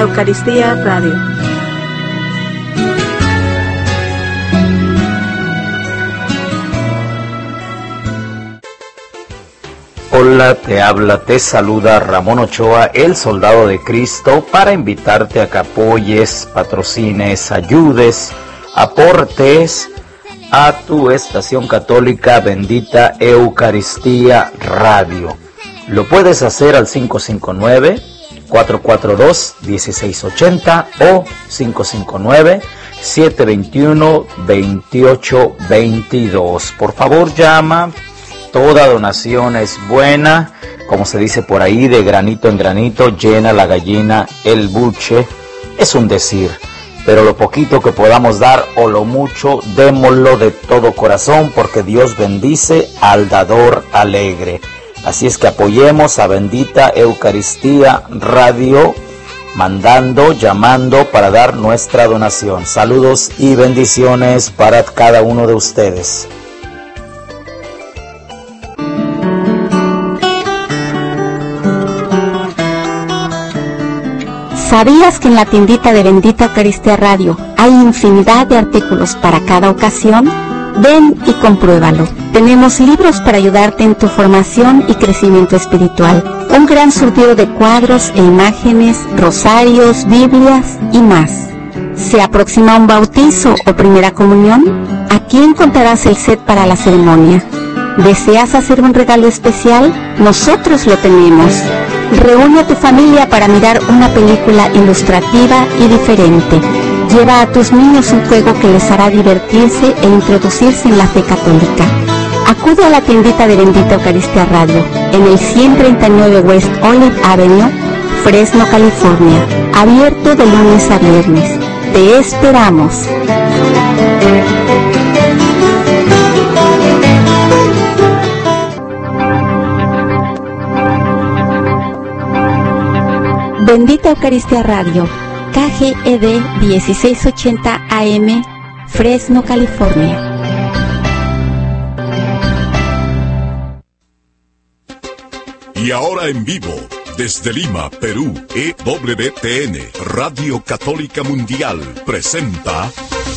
Eucaristía Radio. Hola, te saluda Ramón Ochoa, el soldado de Cristo, para invitarte a que apoyes, patrocines, ayudes, aportes a tu estación católica Bendita Eucaristía Radio. Lo puedes hacer al 559-442-1680 o 559-721-2822. Por favor, llama. Toda donación es buena, como se dice por ahí, de granito en granito llena la gallina el buche. Es un decir, pero lo poquito que podamos dar o lo mucho, démoslo de todo corazón, porque Dios bendice al dador alegre. Así es que apoyemos a Bendita Eucaristía Radio, mandando, llamando para dar nuestra donación. Saludos y bendiciones para cada uno de ustedes. ¿Sabías que en la tiendita de Bendita Eucaristía Radio hay infinidad de artículos para cada ocasión? Ven y compruébalo. Tenemos libros para ayudarte en tu formación y crecimiento espiritual. Un gran surtido de cuadros e imágenes, rosarios, Biblias y más. ¿Se aproxima un bautizo o primera comunión? Aquí encontrarás el set para la ceremonia. ¿Deseas hacer un regalo especial? Nosotros lo tenemos. Reúne a tu familia para mirar una película ilustrativa y diferente. Lleva a tus niños un juego que les hará divertirse e introducirse en la fe católica. Acude a la tiendita de Bendita Eucaristía Radio, en el 139 West Olive Avenue, Fresno, California. Abierto de lunes a viernes. Te esperamos. Bendita Eucaristía Radio, KGED 1680 AM, Fresno, California. Y ahora en vivo, desde Lima, Perú, EWTN, Radio Católica Mundial, presenta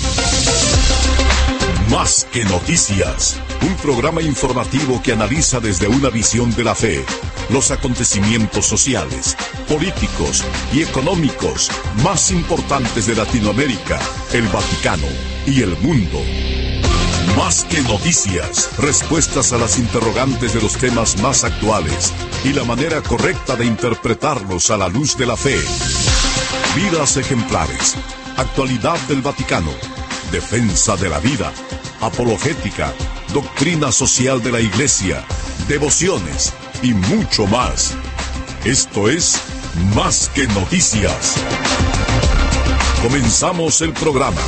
Más que Noticias, un programa informativo que analiza desde una visión de la fe los acontecimientos sociales, políticos y económicos más importantes de Latinoamérica, el Vaticano y el mundo. Más que noticias, respuestas a las interrogantes de los temas más actuales y la manera correcta de interpretarlos a la luz de la fe. Vidas ejemplares, actualidad del Vaticano, defensa de la vida, apologética, doctrina social de la Iglesia, devociones y mucho más. Esto es Más que Noticias. Comenzamos el programa.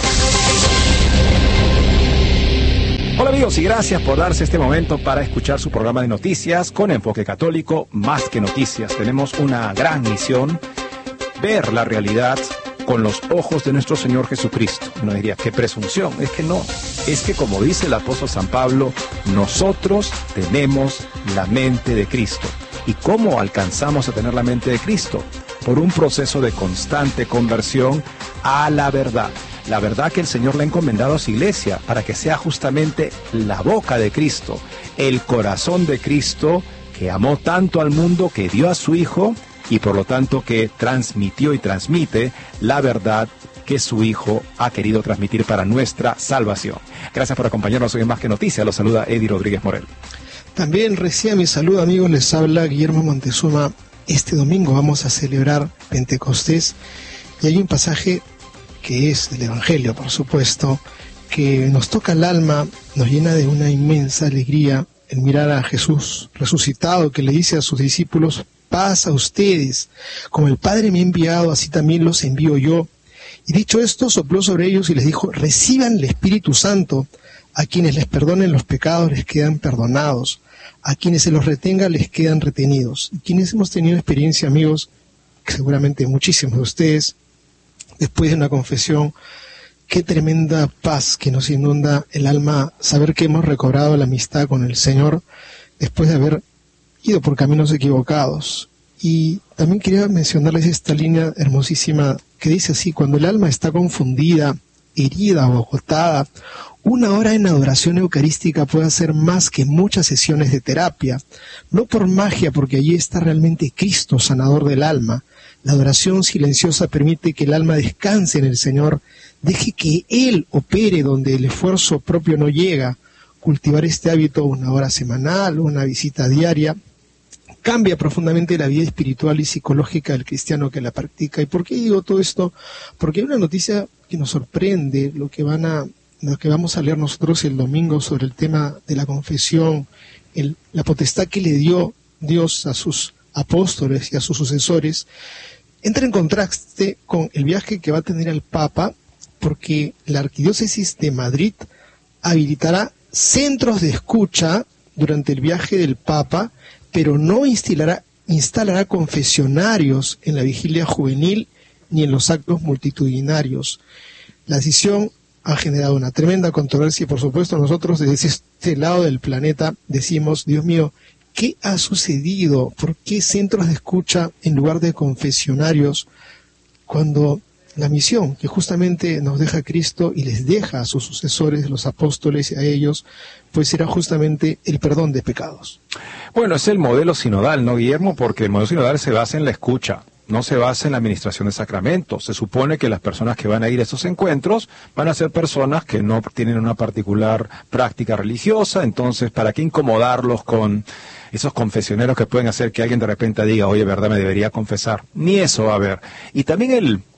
Hola amigos y gracias por darse este momento para escuchar su programa de noticias con enfoque católico, Más que Noticias. Tenemos una gran misión, ver la realidad con los ojos de nuestro Señor Jesucristo. Uno diría, qué presunción. Es que no, es que como dice el apóstol San Pablo, nosotros tenemos la mente de Cristo. ¿Y cómo alcanzamos a tener la mente de Cristo? Por un proceso de constante conversión a la verdad. La verdad que el Señor le ha encomendado a su iglesia para que sea justamente la boca de Cristo, el corazón de Cristo, que amó tanto al mundo que dio a su Hijo y por lo tanto que transmitió y transmite la verdad que su Hijo ha querido transmitir para nuestra salvación. Gracias por acompañarnos hoy en Más que Noticias. Los saluda Eddie Rodríguez Morel. También reciba mi saludo, amigos. Les habla Guillermo Montezuma. Este domingo vamos a celebrar Pentecostés y hay un pasaje que es del Evangelio, por supuesto, que nos toca el alma, nos llena de una inmensa alegría el mirar a Jesús resucitado, que le dice a sus discípulos: paz a ustedes, como el Padre me ha enviado, así también los envío yo. Y dicho esto, sopló sobre ellos y les dijo: reciban el Espíritu Santo. A quienes les perdonen los pecados les quedan perdonados, a quienes se los retenga les quedan retenidos. Y quienes hemos tenido experiencia, amigos, que seguramente muchísimos de ustedes, después de una confesión, qué tremenda paz que nos inunda el alma, saber que hemos recobrado la amistad con el Señor después de haber ido por caminos equivocados. Y también quería mencionarles esta línea hermosísima que dice así: cuando el alma está confundida, herida o agotada, una hora en adoración eucarística puede hacer más que muchas sesiones de terapia, no por magia, porque allí está realmente Cristo, sanador del alma. La adoración silenciosa permite que el alma descanse en el Señor, deje que Él opere donde el esfuerzo propio no llega. Cultivar este hábito, una hora semanal, una visita diaria, cambia profundamente la vida espiritual y psicológica del cristiano que la practica. ¿Y por qué digo todo esto? Porque hay una noticia que nos sorprende, lo que vamos a leer nosotros el domingo sobre el tema de la confesión, la potestad que le dio Dios a sus apóstoles y a sus sucesores, entra en contraste con el viaje que va a tener el Papa, porque la Arquidiócesis de Madrid habilitará centros de escucha durante el viaje del Papa, pero no instalará confesionarios en la vigilia juvenil ni en los actos multitudinarios. La decisión ha generado una tremenda controversia y, por supuesto, nosotros desde este lado del planeta decimos: Dios mío, ¿qué ha sucedido? ¿Por qué centros de escucha en lugar de confesionarios? Cuando la misión que justamente nos deja Cristo y les deja a sus sucesores, los apóstoles, y a ellos, pues será justamente el perdón de pecados. Bueno, es el modelo sinodal, ¿no, Guillermo? Porque el modelo sinodal se basa en la escucha, no se basa en la administración de sacramentos. Se supone que las personas que van a ir a esos encuentros van a ser personas que no tienen una particular práctica religiosa, entonces, ¿para qué incomodarlos con esos confesioneros que pueden hacer que alguien de repente diga: oye, verdad, me debería confesar? Ni eso va a haber. Y también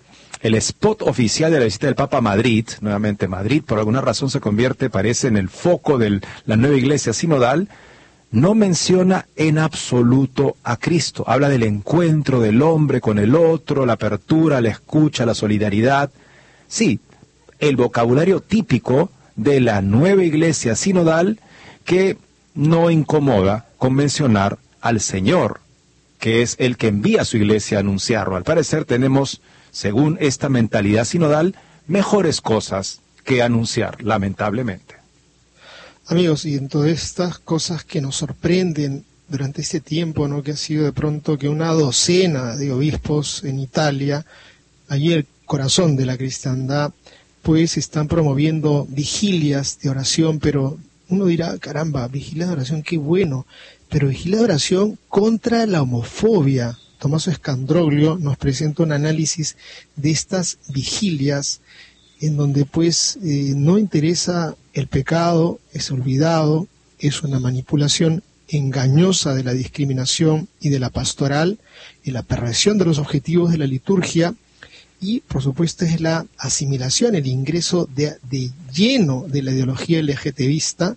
el spot oficial de la visita del Papa a Madrid, nuevamente Madrid, por alguna razón se convierte, parece, en el foco de la nueva iglesia sinodal, no menciona en absoluto a Cristo. Habla del encuentro del hombre con el otro, la apertura, la escucha, la solidaridad. Sí, el vocabulario típico de la nueva iglesia sinodal, que no incomoda con mencionar al Señor, que es el que envía a su iglesia a anunciarlo. Al parecer tenemos, según esta mentalidad sinodal, mejores cosas que anunciar, lamentablemente. Amigos, y en todas estas cosas que nos sorprenden durante este tiempo, ¿no?, que ha sido de pronto que una docena de obispos en Italia, allí el corazón de la cristiandad, pues están promoviendo vigilias de oración, pero uno dirá: caramba, vigilia de oración, qué bueno, pero vigilia de oración contra la homofobia. Tommaso Scandroglio nos presenta un análisis de estas vigilias en donde pues no interesa el pecado, es olvidado, es una manipulación engañosa de la discriminación y de la pastoral, y la perversión de los objetivos de la liturgia, y por supuesto es la asimilación, el ingreso de lleno de la ideología LGTBista.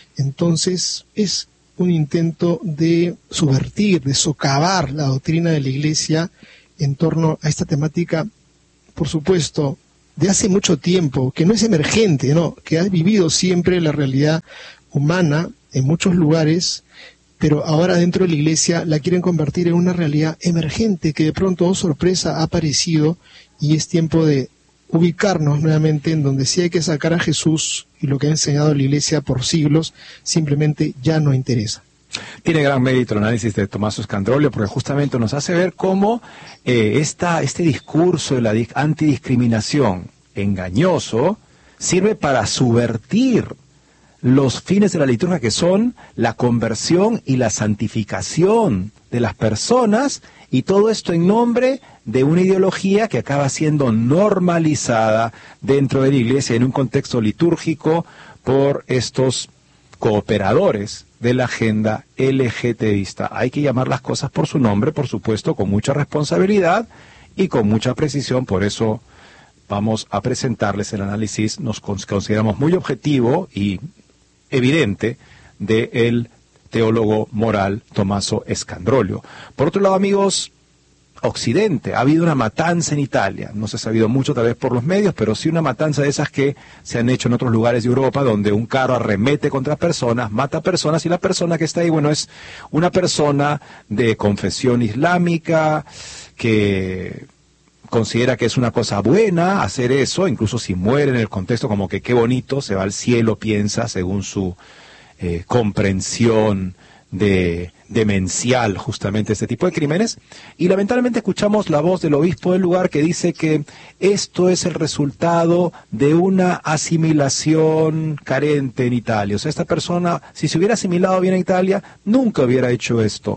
Entonces es un intento de subvertir, de socavar la doctrina de la Iglesia en torno a esta temática, por supuesto, de hace mucho tiempo, que no es emergente, no, que ha vivido siempre la realidad humana en muchos lugares, pero ahora dentro de la Iglesia la quieren convertir en una realidad emergente que de pronto, oh sorpresa, ha aparecido, y es tiempo de ubicarnos nuevamente en donde sí hay que sacar a Jesús, y lo que ha enseñado la Iglesia por siglos simplemente ya no interesa. Tiene gran mérito el análisis de Tommaso Scandroglio, porque justamente nos hace ver cómo este discurso de la antidiscriminación engañoso sirve para subvertir los fines de la liturgia, que son la conversión y la santificación de las personas, y todo esto en nombre de una ideología que acaba siendo normalizada dentro de la Iglesia en un contexto litúrgico por estos cooperadores de la agenda LGTBista. Hay que llamar las cosas por su nombre, por supuesto, con mucha responsabilidad y con mucha precisión. Por eso vamos a presentarles el análisis, nos consideramos muy objetivo y evidente, del teólogo moral Tommaso Scandroglio. Por otro lado, amigos, Occidente, ha habido una matanza en Italia, no se ha sabido mucho tal vez por los medios, pero sí una matanza de esas que se han hecho en otros lugares de Europa, donde un carro arremete contra personas, mata personas, y la persona que está ahí, bueno, es una persona de confesión islámica que considera que es una cosa buena hacer eso, incluso si muere en el contexto, como que qué bonito, se va al cielo, piensa, según su comprensión demencial justamente este tipo de crímenes, y lamentablemente escuchamos la voz del obispo del lugar que dice que esto es el resultado de una asimilación carente en Italia. O sea, esta persona, si se hubiera asimilado bien a Italia, nunca hubiera hecho esto.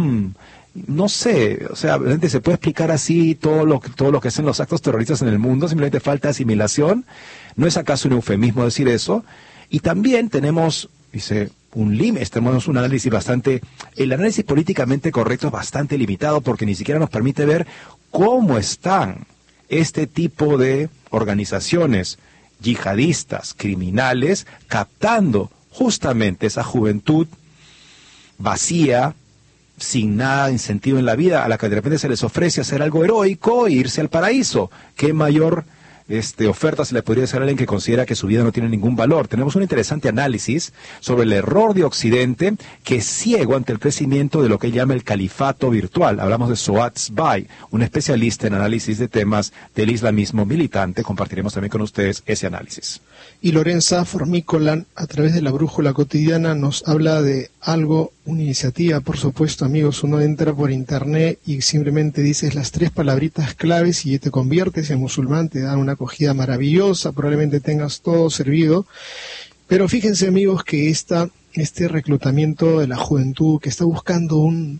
No sé, o sea, se puede explicar así todo lo que hacen los actos terroristas en el mundo, simplemente falta asimilación. ¿No es acaso un eufemismo decir eso? Y también tenemos, dice, tenemos un análisis el análisis políticamente correcto es bastante limitado porque ni siquiera nos permite ver cómo están este tipo de organizaciones yihadistas, criminales, captando justamente esa juventud vacía, sin nada de incentivo en la vida, a la que de repente se les ofrece hacer algo heroico e irse al paraíso. ¿Qué mayor oferta se le podría hacer a alguien que considera que su vida no tiene ningún valor? Tenemos un interesante análisis sobre el error de Occidente, que es ciego ante el crecimiento de lo que él llama el califato virtual. Hablamos de Suad Sbai, un especialista en análisis de temas del islamismo militante. Compartiremos también con ustedes ese análisis. Y Lorenza Formícola, a través de la Brújula Cotidiana, nos habla de algo, una iniciativa, por supuesto, amigos. Uno entra por internet y simplemente dices las 3 palabritas claves y te conviertes en musulmán, te dan una acogida maravillosa, probablemente tengas todo servido. Pero fíjense, amigos, que este reclutamiento de la juventud que está buscando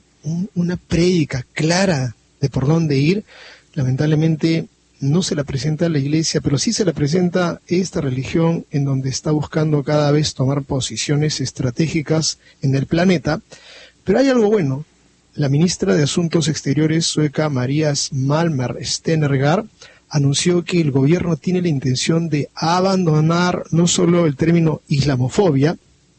una prédica clara de por dónde ir, lamentablemente no se la presenta a la iglesia, pero sí se la presenta esta religión en donde está buscando cada vez tomar posiciones estratégicas en el planeta. Pero hay algo bueno. La ministra de Asuntos Exteriores sueca, Marias Malmer Stenergard, anunció que el gobierno tiene la intención de abandonar no solo el término islamofobia,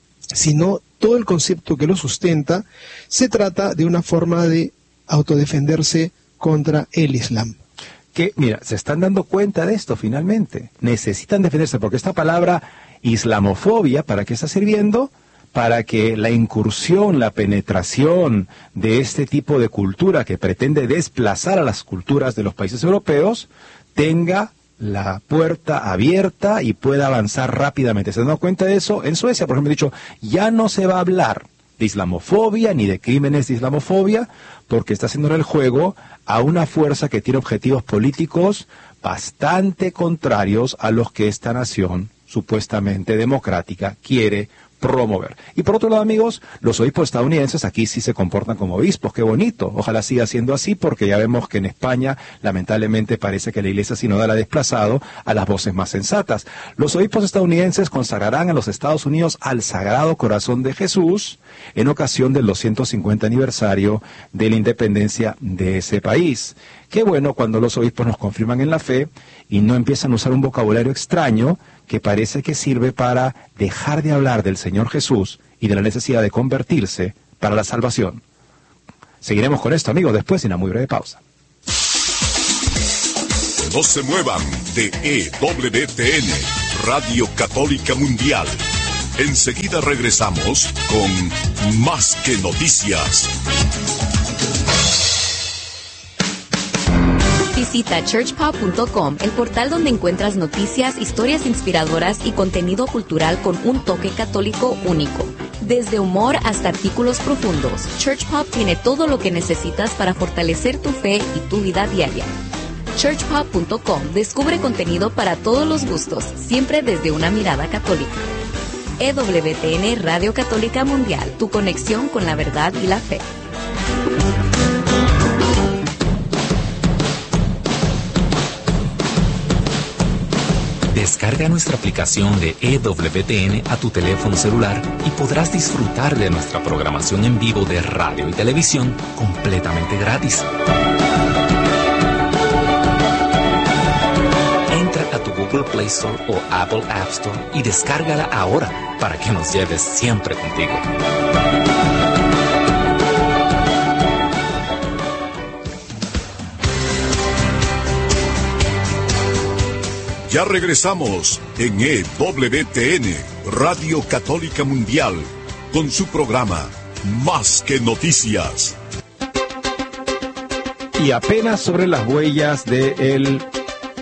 sino todo el concepto que lo sustenta. Se trata de una forma de autodefenderse contra el Islam. Que, mira, se están dando cuenta de esto finalmente. Necesitan defenderse, porque esta palabra islamofobia, ¿para qué está sirviendo? Para que la incursión, la penetración de este tipo de cultura que pretende desplazar a las culturas de los países europeos tenga la puerta abierta y pueda avanzar rápidamente. ¿Se han dado cuenta de eso? En Suecia, por ejemplo, he dicho, ya no se va a hablar de islamofobia ni de crímenes de islamofobia, porque está haciendo el juego a una fuerza que tiene objetivos políticos bastante contrarios a los que esta nación supuestamente democrática quiere promover. Y por otro lado, amigos, los obispos estadounidenses aquí sí se comportan como obispos. Qué bonito. Ojalá siga siendo así, porque ya vemos que en España lamentablemente parece que la iglesia sinodal ha desplazado a las voces más sensatas. Los obispos estadounidenses consagrarán a los Estados Unidos al Sagrado Corazón de Jesús en ocasión del 250 aniversario de la independencia de ese país. Qué bueno cuando los obispos nos confirman en la fe y no empiezan a usar un vocabulario extraño que parece que sirve para dejar de hablar del Señor Jesús y de la necesidad de convertirse para la salvación. Seguiremos con esto, amigos, después de una muy breve pausa. No se muevan de EWTN, Radio Católica Mundial. Enseguida regresamos con Más que Noticias. Visita churchpop.com, el portal donde encuentras noticias, historias inspiradoras y contenido cultural con un toque católico único. Desde humor hasta artículos profundos, ChurchPop tiene todo lo que necesitas para fortalecer tu fe y tu vida diaria. churchpop.com descubre contenido para todos los gustos, siempre desde una mirada católica. EWTN Radio Católica Mundial, tu conexión con la verdad y la fe. Descarga nuestra aplicación de EWTN a tu teléfono celular y podrás disfrutar de nuestra programación en vivo de radio y televisión completamente gratis. Entra a tu Google Play Store o Apple App Store y descárgala ahora para que nos lleves siempre contigo. Ya regresamos en EWTN, Radio Católica Mundial, con su programa Más que Noticias. Y apenas sobre las huellas del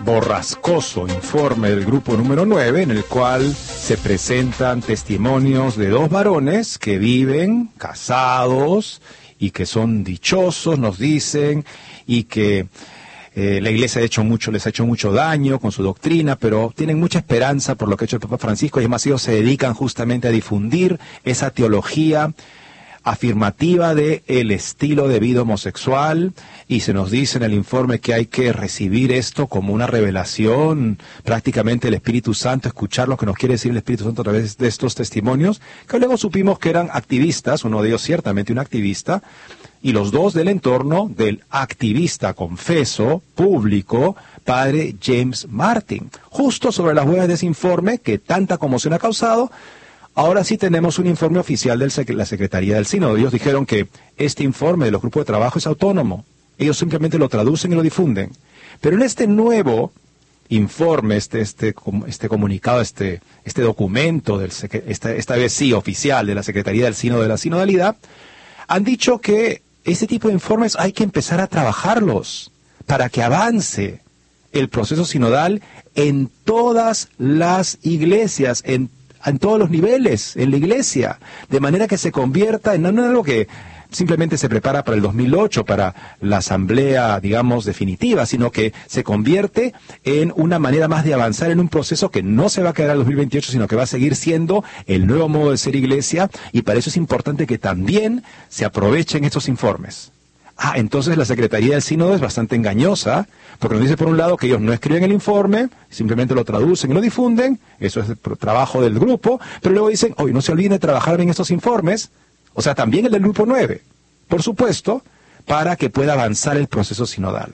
borrascoso informe del grupo número 9, en el cual se presentan testimonios de dos varones que viven casados y que son dichosos, nos dicen, y que la Iglesia les ha hecho mucho daño con su doctrina, pero tienen mucha esperanza por lo que ha hecho el Papa Francisco, y además ellos se dedican justamente a difundir esa teología afirmativa de el estilo de vida homosexual, y se nos dice en el informe que hay que recibir esto como una revelación, prácticamente el Espíritu Santo, escuchar lo que nos quiere decir el Espíritu Santo a través de estos testimonios, que luego supimos que eran activistas, uno de ellos ciertamente un activista, y los dos del entorno del activista, confeso, público, padre James Martin. Justo sobre las huellas de ese informe que tanta conmoción ha causado, ahora sí tenemos un informe oficial de la Secretaría del Sínodo. Ellos dijeron que este informe de los grupos de trabajo es autónomo. Ellos simplemente lo traducen y lo difunden. Pero en este nuevo informe, este comunicado, este documento, esta vez sí oficial, de la Secretaría del Sínodo de la Sinodalidad, han dicho que este tipo de informes hay que empezar a trabajarlos para que avance el proceso sinodal en todas las iglesias, en todos los niveles, en la iglesia, de manera que se convierta en no algo que simplemente se prepara para el 2008, para la asamblea, digamos, definitiva, sino que se convierte en una manera más de avanzar en un proceso que no se va a quedar al 2028, sino que va a seguir siendo el nuevo modo de ser iglesia, y para eso es importante que también se aprovechen estos informes. Entonces la Secretaría del Sínodo es bastante engañosa, porque nos dice por un lado que ellos no escriben el informe, simplemente lo traducen y lo difunden, eso es el trabajo del grupo, pero luego dicen, no se olviden de trabajar en estos informes, o sea, también el del grupo 9, por supuesto, para que pueda avanzar el proceso sinodal.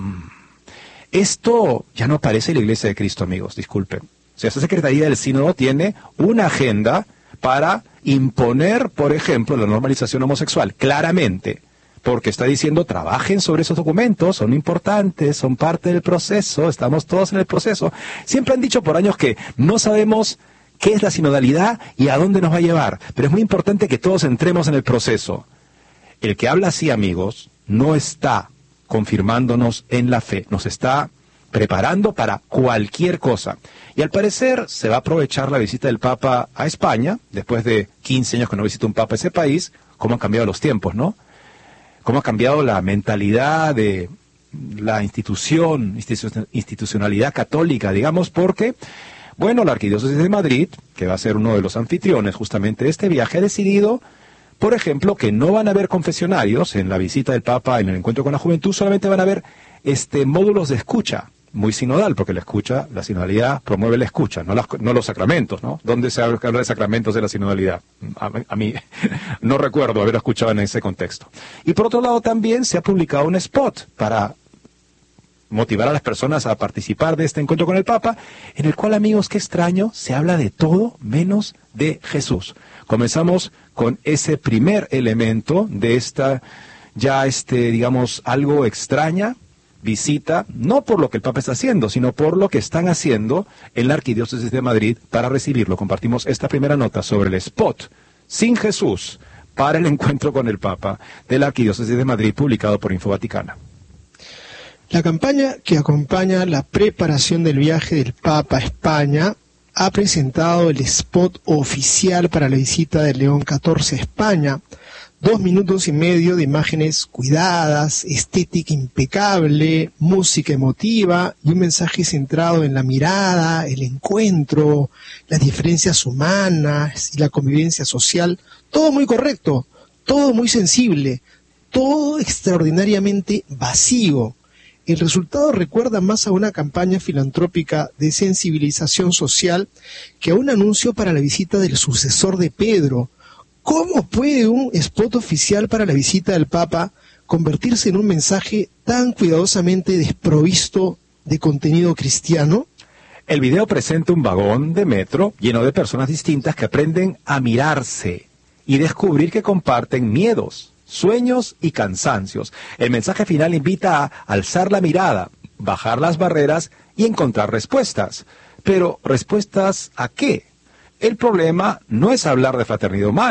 Esto ya no parece la Iglesia de Cristo, amigos, disculpen. O sea, esta Secretaría del Sínodo tiene una agenda para imponer, por ejemplo, la normalización homosexual, claramente, porque está diciendo, trabajen sobre esos documentos, son importantes, son parte del proceso, estamos todos en el proceso. Siempre han dicho por años que no sabemos qué es la sinodalidad y a dónde nos va a llevar, pero es muy importante que todos entremos en el proceso. El que habla así, amigos, no está confirmándonos en la fe, nos está preparando para cualquier cosa. Y al parecer se va a aprovechar la visita del Papa a España, después de 15 años que no visita un Papa a ese país. Cómo han cambiado los tiempos, ¿no? Cómo ha cambiado la mentalidad de la institucionalidad católica, digamos, porque la Arquidiócesis de Madrid, que va a ser uno de los anfitriones justamente de este viaje, ha decidido, por ejemplo, que no van a haber confesionarios en la visita del Papa en el encuentro con la juventud, solamente van a haber módulos de escucha, muy sinodal, porque la sinodalidad promueve la escucha, no los sacramentos, ¿no? ¿Dónde se habla de sacramentos de la sinodalidad? A mí no recuerdo haber escuchado en ese contexto. Y por otro lado también se ha publicado un spot para motivar a las personas a participar de este encuentro con el Papa, en el cual, amigos, qué extraño, se habla de todo menos de Jesús. Comenzamos con ese primer elemento de esta, digamos, algo extraña visita, no por lo que el Papa está haciendo, sino por lo que están haciendo en la Arquidiócesis de Madrid para recibirlo. Compartimos esta primera nota sobre el spot sin Jesús para el encuentro con el Papa de la Arquidiócesis de Madrid, publicado por Info Vaticana. La campaña que acompaña la preparación del viaje del Papa a España ha presentado el spot oficial para la visita de León XIV a España. 2 minutos y medio de imágenes cuidadas, estética impecable, música emotiva y un mensaje centrado en la mirada, el encuentro, las diferencias humanas y la convivencia social. Todo muy correcto, todo muy sensible, todo extraordinariamente vacío. El resultado recuerda más a una campaña filantrópica de sensibilización social que a un anuncio para la visita del sucesor de Pedro. ¿Cómo puede un spot oficial para la visita del Papa convertirse en un mensaje tan cuidadosamente desprovisto de contenido cristiano? El video presenta un vagón de metro lleno de personas distintas que aprenden a mirarse y descubrir que comparten miedos, sueños y cansancios. El mensaje final invita a alzar la mirada, bajar las barreras y encontrar respuestas. Pero, ¿respuestas a qué? El problema no es hablar de fraternidad humana.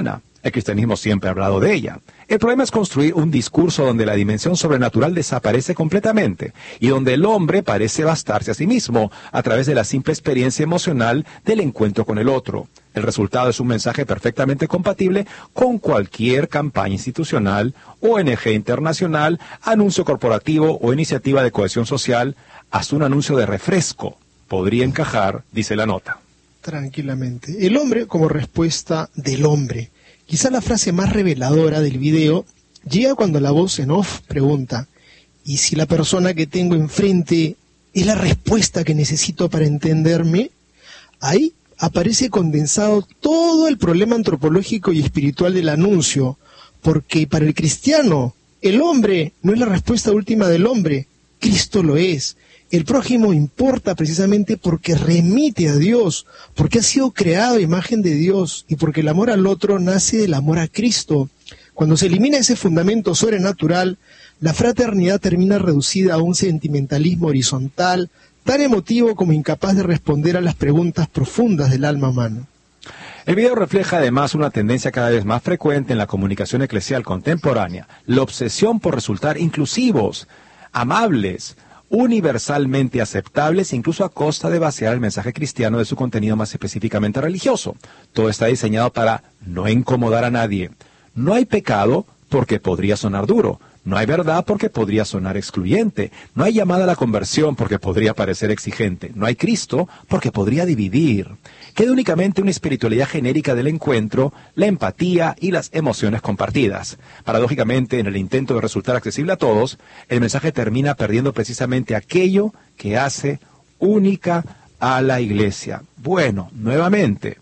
El cristianismo siempre ha hablado de ella. El problema es construir un discurso donde la dimensión sobrenatural desaparece completamente y donde el hombre parece bastarse a sí mismo a través de la simple experiencia emocional del encuentro con el otro. El resultado es un mensaje perfectamente compatible con cualquier campaña institucional, ONG internacional, anuncio corporativo o iniciativa de cohesión social, hasta un anuncio de refresco. Podría encajar, dice la nota. Tranquilamente. El hombre como respuesta del hombre. Quizá la frase más reveladora del video llega cuando la voz en off pregunta: ¿y si la persona que tengo enfrente es la respuesta que necesito para entenderme? Ahí aparece condensado todo el problema antropológico y espiritual del anuncio, porque para el cristiano el hombre no es la respuesta última del hombre, Cristo lo es. El prójimo importa precisamente porque remite a Dios, porque ha sido creado a imagen de Dios y porque el amor al otro nace del amor a Cristo. Cuando se elimina ese fundamento sobrenatural, la fraternidad termina reducida a un sentimentalismo horizontal, tan emotivo como incapaz de responder a las preguntas profundas del alma humana. El video refleja además una tendencia cada vez más frecuente en la comunicación eclesial contemporánea, la obsesión por resultar inclusivos, amables, universalmente aceptables, incluso a costa de vaciar el mensaje cristiano de su contenido más específicamente religioso. Todo está diseñado para no incomodar a nadie. No hay pecado porque podría sonar duro. No hay verdad porque podría sonar excluyente. No hay llamada a la conversión porque podría parecer exigente. No hay Cristo porque podría dividir. Queda únicamente una espiritualidad genérica del encuentro, la empatía y las emociones compartidas. Paradójicamente, en el intento de resultar accesible a todos, el mensaje termina perdiendo precisamente aquello que hace única a la Iglesia. Bueno, nuevamente,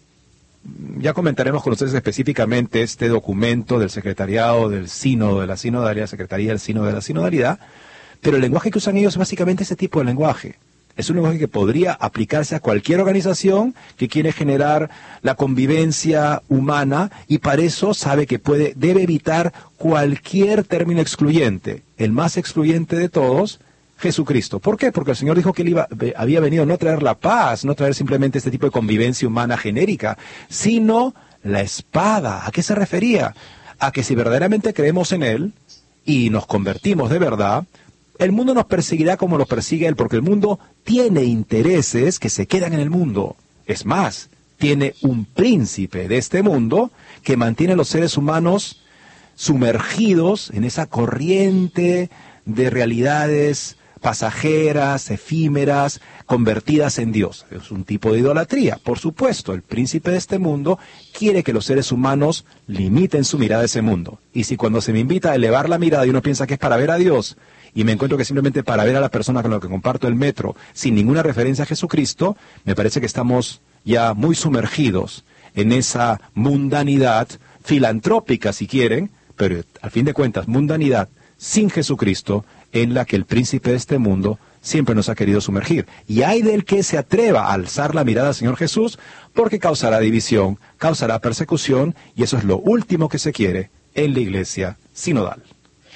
ya comentaremos con ustedes específicamente este documento del Secretariado del Sínodo de la Sinodalidad, Secretaría del Sínodo de la Sinodalidad, pero el lenguaje que usan ellos es básicamente ese tipo de lenguaje. Es un lenguaje que podría aplicarse a cualquier organización que quiere generar la convivencia humana y para eso sabe que debe evitar cualquier término excluyente. El más excluyente de todos, Jesucristo. ¿Por qué? Porque el Señor dijo que Él había venido no a traer la paz, no a traer simplemente este tipo de convivencia humana genérica, sino la espada. ¿A qué se refería? A que si verdaderamente creemos en Él y nos convertimos de verdad, el mundo nos perseguirá como lo persigue Él, porque el mundo tiene intereses que se quedan en el mundo. Es más, tiene un príncipe de este mundo que mantiene a los seres humanos sumergidos en esa corriente de realidades pasajeras, efímeras, convertidas en Dios. Es un tipo de idolatría. Por supuesto, el príncipe de este mundo quiere que los seres humanos limiten su mirada a ese mundo. Y si cuando se me invita a elevar la mirada y uno piensa que es para ver a Dios, y me encuentro que simplemente para ver a la persona con la que comparto el metro, sin ninguna referencia a Jesucristo, me parece que estamos ya muy sumergidos en esa mundanidad filantrópica, si quieren, pero al fin de cuentas, mundanidad sin Jesucristo, en la que el príncipe de este mundo siempre nos ha querido sumergir. Y hay del que se atreva a alzar la mirada al Señor Jesús, porque causará división, causará persecución, y eso es lo último que se quiere en la iglesia sinodal.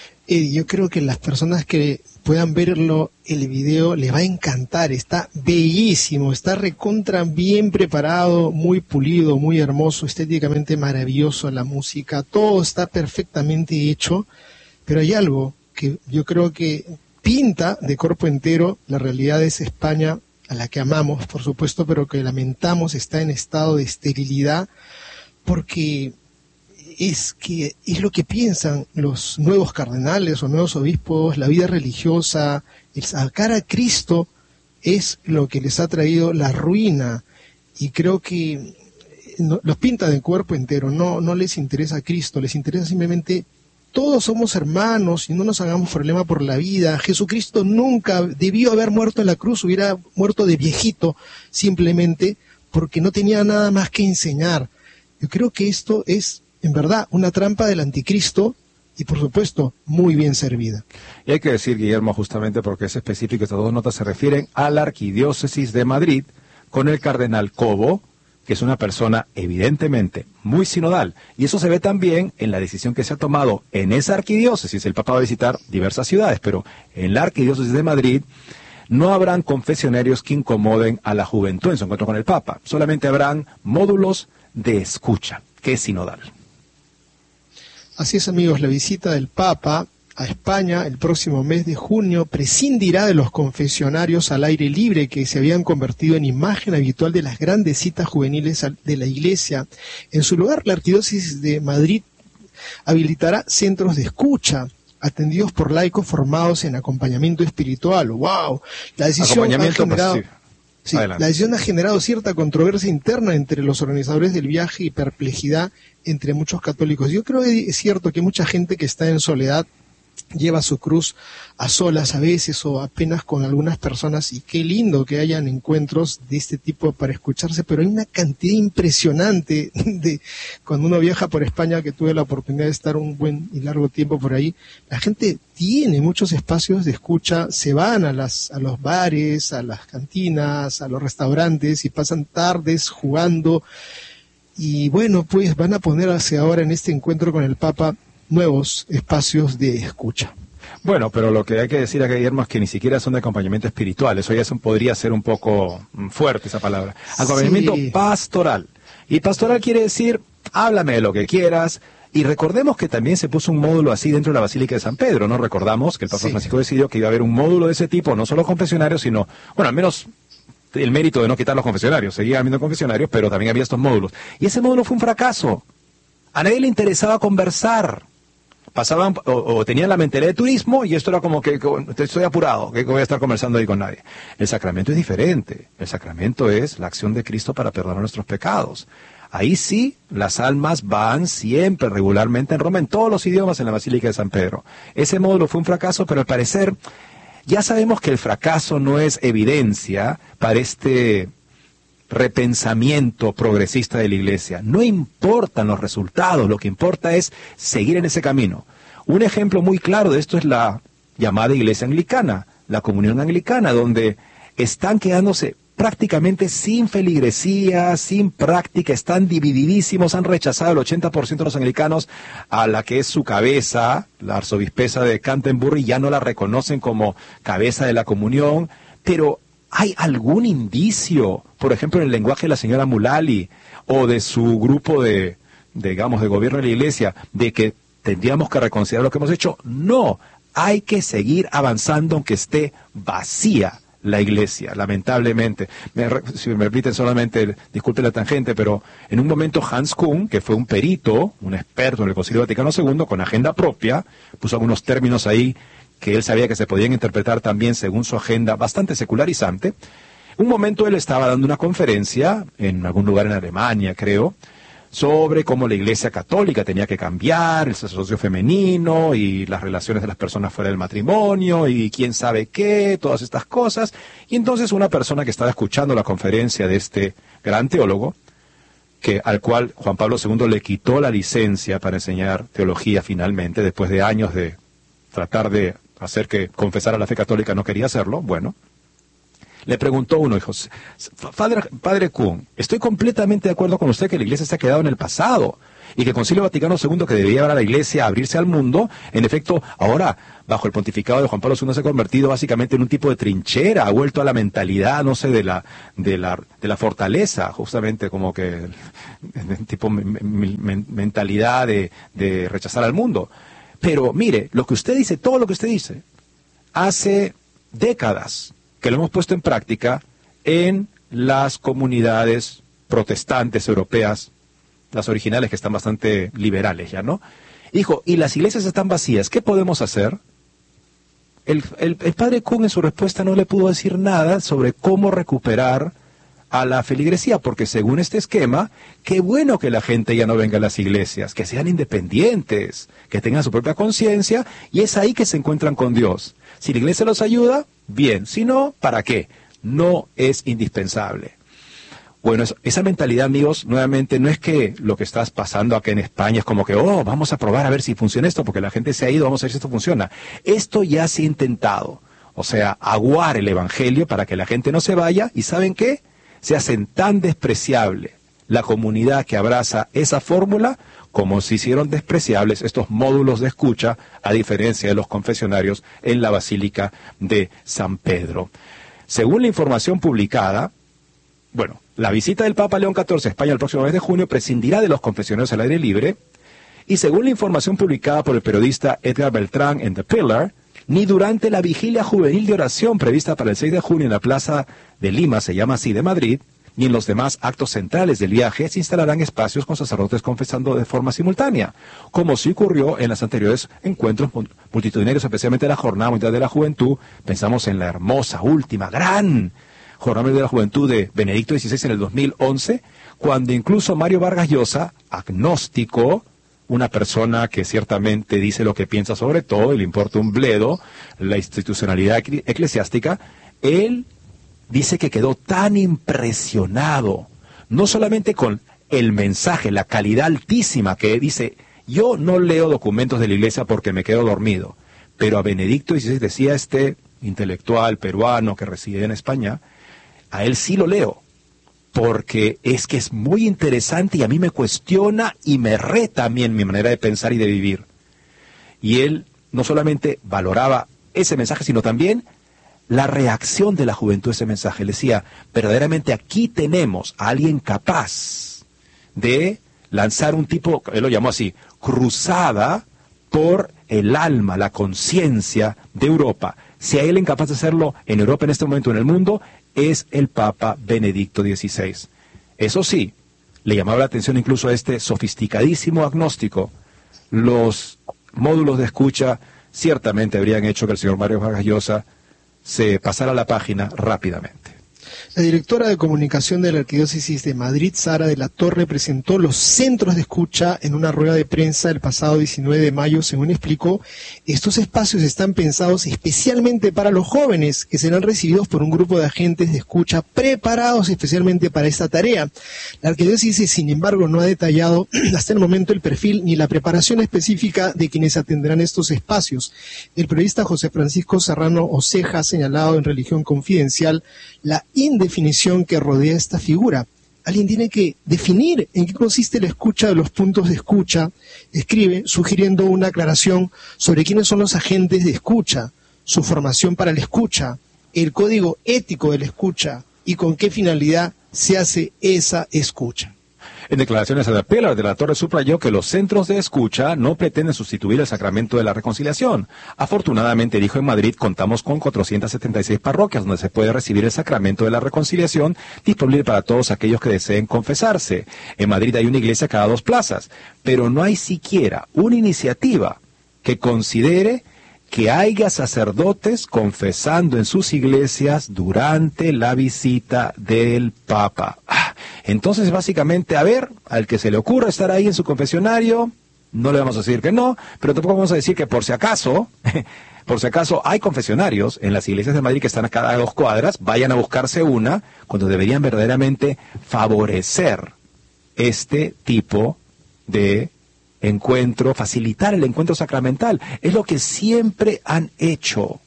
Yo creo que las personas que puedan verlo, el video, les va a encantar. Está bellísimo, está recontra bien preparado, muy pulido, muy hermoso, estéticamente maravilloso la música, todo está perfectamente hecho, pero hay algo que yo creo que pinta de cuerpo entero la realidad de esa España a la que amamos, por supuesto, pero que lamentamos está en estado de esterilidad, porque es lo que piensan los nuevos cardenales o nuevos obispos. La vida religiosa, el sacar a Cristo es lo que les ha traído la ruina, y creo que los pinta de cuerpo entero. No les interesa Cristo, les interesa simplemente: todos somos hermanos y no nos hagamos problema por la vida. Jesucristo nunca debió haber muerto en la cruz, hubiera muerto de viejito simplemente porque no tenía nada más que enseñar. Yo creo que esto es, en verdad, una trampa del anticristo y, por supuesto, muy bien servida. Y hay que decir, Guillermo, justamente porque es específico, estas dos notas se refieren a la Arquidiócesis de Madrid con el cardenal Cobo, que es una persona evidentemente muy sinodal. Y eso se ve también en la decisión que se ha tomado en esa arquidiócesis. El Papa va a visitar diversas ciudades, pero en la Arquidiócesis de Madrid no habrán confesionarios que incomoden a la juventud en su encuentro con el Papa. Solamente habrán módulos de escucha, que es sinodal. Así es, amigos, la visita del Papa a España el próximo mes de junio prescindirá de los confesionarios al aire libre que se habían convertido en imagen habitual de las grandes citas juveniles de la Iglesia. En su lugar, la Arquidiócesis de Madrid habilitará centros de escucha atendidos por laicos formados en acompañamiento espiritual. ¡Wow! La decisión ha generado cierta controversia interna entre los organizadores del viaje y perplejidad entre muchos católicos. Yo creo que es cierto que mucha gente que está en soledad lleva su cruz a solas a veces o apenas con algunas personas, y qué lindo que hayan encuentros de este tipo para escucharse, pero hay una cantidad impresionante de cuando uno viaja por España, que tuve la oportunidad de estar un buen y largo tiempo por ahí, la gente tiene muchos espacios de escucha, se van a los bares, a las cantinas, a los restaurantes y pasan tardes jugando, y bueno, pues van a ponerse ahora en este encuentro con el Papa nuevos espacios de escucha. Bueno, pero lo que hay que decir acá, Guillermo, es que ni siquiera son de acompañamiento espiritual. Eso ya podría ser un poco fuerte, esa palabra. Acompañamiento pastoral. Y pastoral quiere decir, háblame de lo que quieras. Y recordemos que también se puso un módulo así dentro de la Basílica de San Pedro, ¿no? Recordamos que el Papa Francisco decidió que iba a haber un módulo de ese tipo, no solo confesionarios, sino, bueno, al menos el mérito de no quitar los confesionarios. Seguía habiendo confesionarios, pero también había estos módulos. Y ese módulo fue un fracaso. A nadie le interesaba conversar. Pasaban o tenían la mentalidad de turismo, y esto era como que estoy apurado, que voy a estar conversando ahí con nadie. El sacramento es diferente. El sacramento es la acción de Cristo para perdonar nuestros pecados. Ahí sí, las almas van siempre, regularmente en Roma, en todos los idiomas, en la Basílica de San Pedro. Ese módulo fue un fracaso, pero al parecer ya sabemos que el fracaso no es evidencia para este repensamiento progresista de la Iglesia. No importan los resultados, lo que importa es seguir en ese camino. Un ejemplo muy claro de esto es la llamada Iglesia Anglicana, la Comunión Anglicana, donde están quedándose prácticamente sin feligresía, sin práctica, están divididísimos, han rechazado el 80% de los anglicanos a la que es su cabeza, la arzobispesa de Canterbury, ya no la reconocen como cabeza de la comunión, pero ¿hay algún indicio, por ejemplo, en el lenguaje de la señora Mullally o de su grupo de gobierno de la Iglesia, de que tendríamos que reconsiderar lo que hemos hecho? No, hay que seguir avanzando aunque esté vacía la Iglesia, lamentablemente. Si me permiten solamente, disculpen la tangente, pero en un momento Hans Küng, que fue un perito, un experto en el Concilio Vaticano II, con agenda propia, puso algunos términos ahí que él sabía que se podían interpretar también según su agenda bastante secularizante. Un momento él estaba dando una conferencia en algún lugar en Alemania, creo, sobre cómo la Iglesia Católica tenía que cambiar, el sacerdocio femenino y las relaciones de las personas fuera del matrimonio y quién sabe qué, todas estas cosas. Y entonces una persona que estaba escuchando la conferencia de este gran teólogo, al cual Juan Pablo II le quitó la licencia para enseñar teología finalmente, después de años de tratar de hacer que confesara la fe católica, no quería hacerlo, bueno, le preguntó uno, dijo, Padre Küng, estoy completamente de acuerdo con usted que la Iglesia se ha quedado en el pasado y que el Concilio Vaticano II, que debía llevar a la Iglesia a abrirse al mundo, en efecto, ahora, bajo el pontificado de Juan Pablo II, se ha convertido básicamente en un tipo de trinchera, ha vuelto a la mentalidad, no sé, de la fortaleza, justamente como que tipo mentalidad de rechazar al mundo. Pero mire, lo que usted dice, todo lo que usted dice, hace décadas que lo hemos puesto en práctica en las comunidades protestantes europeas, las originales, que están bastante liberales ya, ¿no? Hijo, y las iglesias están vacías, ¿qué podemos hacer? El padre Küng en su respuesta no le pudo decir nada sobre cómo recuperar a la feligresía, porque según este esquema, qué bueno que la gente ya no venga a las iglesias, que sean independientes, que tengan su propia conciencia, y es ahí que se encuentran con Dios. Si la iglesia los ayuda, bien, si no, ¿para qué? No es indispensable. Bueno, esa mentalidad, amigos, nuevamente, no es que lo que estás pasando acá en España es como que, vamos a probar a ver si funciona esto, porque la gente se ha ido, vamos a ver si esto funciona. Esto ya se ha intentado, o sea, aguar el evangelio para que la gente no se vaya, y ¿saben qué? Se hacen tan despreciable la comunidad que abraza esa fórmula como se hicieron despreciables estos módulos de escucha, a diferencia de los confesionarios en la Basílica de San Pedro. Según la información publicada, bueno, la visita del Papa León XIV a España el próximo mes de junio prescindirá de los confesionarios al aire libre Y según la información publicada por el periodista Edgar Beltrán en The Pillar, ni durante la vigilia juvenil de oración prevista para el 6 de junio en la Plaza de Lima, se llama así, de Madrid, ni en los demás actos centrales del viaje se instalarán espacios con sacerdotes confesando de forma simultánea, como sí ocurrió en los anteriores encuentros multitudinarios, especialmente la Jornada Mundial de la Juventud. Pensamos en la hermosa, última, gran Jornada Mundial de la Juventud de Benedicto XVI en el 2011, cuando incluso Mario Vargas Llosa, agnóstico, una persona que ciertamente dice lo que piensa sobre todo y le importa un bledo la institucionalidad eclesiástica, él dice que quedó tan impresionado, no solamente con el mensaje, la calidad altísima, que dice, yo no leo documentos de la iglesia porque me quedo dormido, pero a Benedicto XVI, decía este intelectual peruano que reside en España, a él sí lo leo, porque es muy interesante y a mí me cuestiona y me reta a mí en mi manera de pensar y de vivir. Y él no solamente valoraba ese mensaje, sino también la reacción de la juventud a ese mensaje. Él decía, verdaderamente aquí tenemos a alguien capaz de lanzar un tipo, él lo llamó así, cruzada por el alma, la conciencia de Europa. Si hay alguien capaz de hacerlo en Europa en este momento, en el mundo, es el Papa Benedicto XVI. Eso sí, le llamaba la atención incluso a este sofisticadísimo agnóstico. Los módulos de escucha ciertamente habrían hecho que el señor Mario Vargas Llosa se pasara la página rápidamente. La directora de comunicación de la Arquidiócesis de Madrid, Sara de la Torre, presentó los centros de escucha en una rueda de prensa el pasado 19 de mayo. Según explicó, estos espacios están pensados especialmente para los jóvenes, que serán recibidos por un grupo de agentes de escucha preparados especialmente para esta tarea. La Arquidiócesis, sin embargo, no ha detallado hasta el momento el perfil ni la preparación específica de quienes atenderán estos espacios. El periodista José Francisco Serrano Oceja ha señalado en Religión Confidencial la indefinición que rodea esta figura. Alguien tiene que definir en qué consiste la escucha de los puntos de escucha, escribe, sugiriendo una aclaración sobre quiénes son los agentes de escucha, su formación para la escucha, el código ético de la escucha y con qué finalidad se hace esa escucha. En declaraciones a The Pillar, de la Torre subrayó que los centros de escucha no pretenden sustituir el sacramento de la reconciliación. Afortunadamente, dijo, en Madrid contamos con 476 parroquias donde se puede recibir el sacramento de la reconciliación, disponible para todos aquellos que deseen confesarse. En Madrid hay una iglesia cada 2 plazas, pero no hay siquiera una iniciativa que considere que haya sacerdotes confesando en sus iglesias durante la visita del Papa. Entonces, básicamente, a ver, al que se le ocurra estar ahí en su confesionario, no le vamos a decir que no, pero tampoco vamos a decir que por si acaso hay confesionarios en las iglesias de Madrid que están a cada 2 cuadras, vayan a buscarse una, cuando deberían verdaderamente favorecer este tipo de encuentro, facilitar el encuentro sacramental. Es lo que siempre han hecho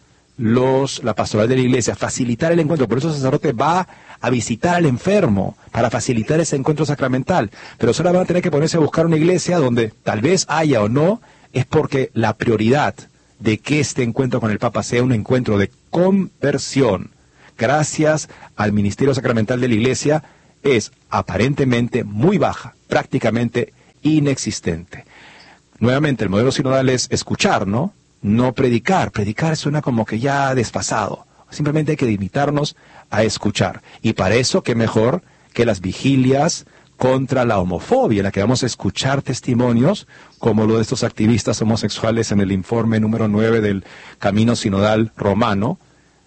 la pastoral de la iglesia, facilitar el encuentro. Por eso el sacerdote va a visitar al enfermo para facilitar ese encuentro sacramental. Pero solo van a tener que ponerse a buscar una iglesia donde tal vez haya o no, es porque la prioridad de que este encuentro con el Papa sea un encuentro de conversión, gracias al ministerio sacramental de la iglesia, es aparentemente muy baja, prácticamente inexistente. Nuevamente, el modelo sinodal es escuchar, ¿no? No predicar. Predicar suena como que ya desfasado. Simplemente hay que limitarnos a escuchar. Y para eso, qué mejor que las vigilias contra la homofobia, en la que vamos a escuchar testimonios como lo de estos activistas homosexuales en el informe número 9 del Camino Sinodal Romano.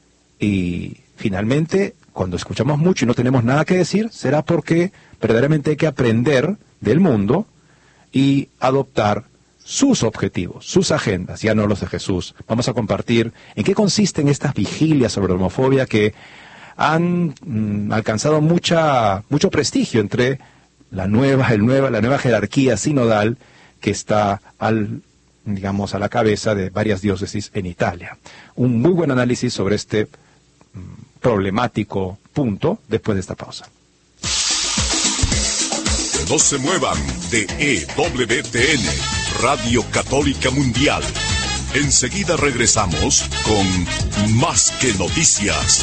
Y finalmente, cuando escuchamos mucho y no tenemos nada que decir, será porque verdaderamente hay que aprender del mundo y adoptar sus objetivos, sus agendas, ya no los de Jesús. Vamos a compartir en qué consisten estas vigilias sobre la homofobia que han alcanzado mucho prestigio entre la nueva jerarquía sinodal que está a la cabeza de varias diócesis en Italia. Un muy buen análisis sobre este problemático punto después de esta pausa. No se muevan de EWTN, Radio Católica Mundial. Enseguida regresamos con Más que Noticias.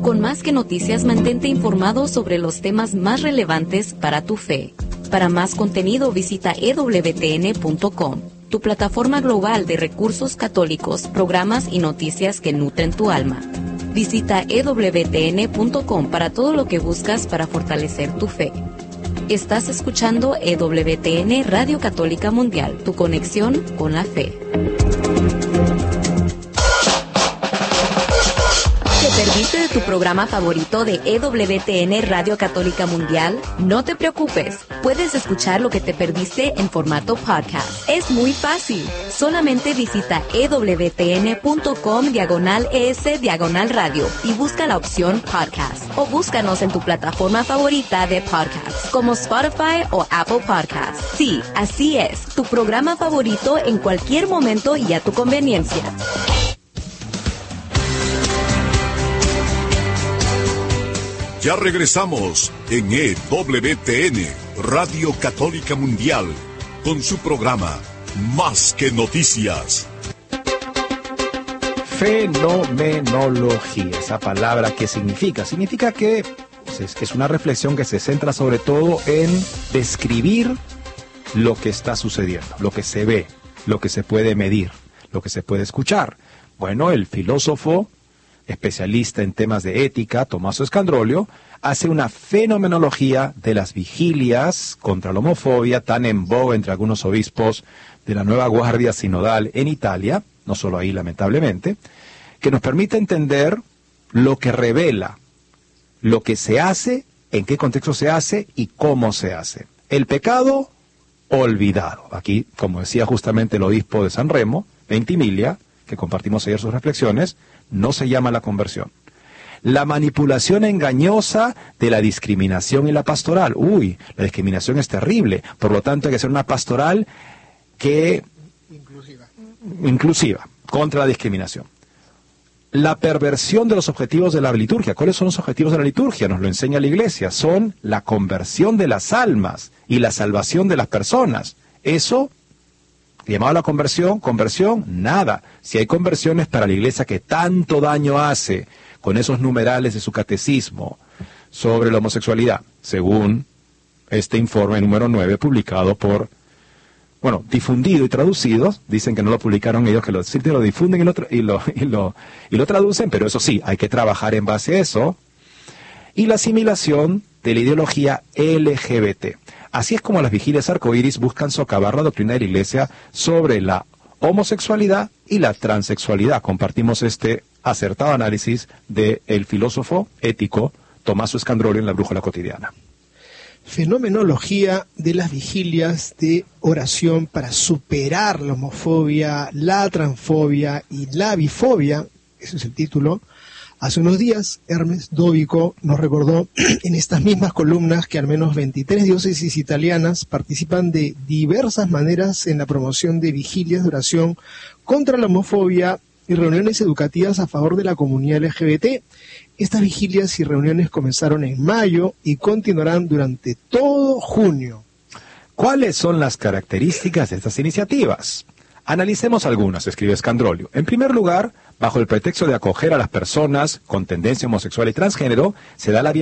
Con Más que Noticias, mantente informado sobre los temas más relevantes para tu fe. Para más contenido, visita ewtn.com, tu plataforma global de recursos católicos, programas y noticias que nutren tu alma. Visita ewtn.com para todo lo que buscas para fortalecer tu fe. Estás escuchando EWTN Radio Católica Mundial, tu conexión con la fe. ¿Te perdiste de tu programa favorito de EWTN Radio Católica Mundial? No te preocupes, puedes escuchar lo que te perdiste en formato podcast. Es muy fácil, solamente visita ewtn.com/ES/radio y busca la opción podcast, o búscanos en tu plataforma favorita de podcast, como Spotify o Apple Podcasts. Sí, así es, tu programa favorito en cualquier momento y a tu conveniencia. Ya regresamos en EWTN, Radio Católica Mundial, con su programa Más que Noticias. Fenomenología, esa palabra, ¿qué significa? Significa que es una reflexión que se centra sobre todo en describir lo que está sucediendo, lo que se ve, lo que se puede medir, lo que se puede escuchar. Bueno, el filósofo especialista en temas de ética, Tommaso Escandrolio, hace una fenomenología de las vigilias contra la homofobia tan en boga entre algunos obispos de la nueva guardia sinodal en Italia, no solo ahí lamentablemente, que nos permite entender lo que revela, lo que se hace, en qué contexto se hace y cómo se hace. El pecado olvidado. Aquí, como decía justamente el obispo de San Remo, Ventimiglia, que compartimos ayer sus reflexiones, no se llama la conversión. La manipulación engañosa de la discriminación y la pastoral. Uy, la discriminación es terrible. Por lo tanto, hay que hacer una pastoral que inclusiva, contra la discriminación. La perversión de los objetivos de la liturgia. ¿Cuáles son los objetivos de la liturgia? Nos lo enseña la Iglesia. Son la conversión de las almas y la salvación de las personas. Eso, llamado a la conversión, nada. Si hay conversiones para la Iglesia que tanto daño hace con esos numerales de su catecismo sobre la homosexualidad, según este informe número 9 publicado por, difundido y traducido, dicen que no lo publicaron ellos, que lo difunden y lo traducen, pero eso sí, hay que trabajar en base a eso, y la asimilación de la ideología LGBT. Así es como las vigilias arcoíris buscan socavar la doctrina de la Iglesia sobre la homosexualidad y la transexualidad. Compartimos este acertado análisis del filósofo ético Tommaso Escandrolio en La Brújula Cotidiana. Fenomenología de las vigilias de oración para superar la homofobia, la transfobia y la bifobia, ese es el título. Hace unos días, Hermes Dóvico nos recordó en estas mismas columnas que al menos 23 diócesis italianas participan de diversas maneras en la promoción de vigilias de oración contra la homofobia y reuniones educativas a favor de la comunidad LGBT. Estas vigilias y reuniones comenzaron en mayo y continuarán durante todo junio. ¿Cuáles son las características de estas iniciativas? Analicemos algunas, escribe Escandrolio. En primer lugar, bajo el pretexto de acoger a las personas con tendencia homosexual y transgénero, se da la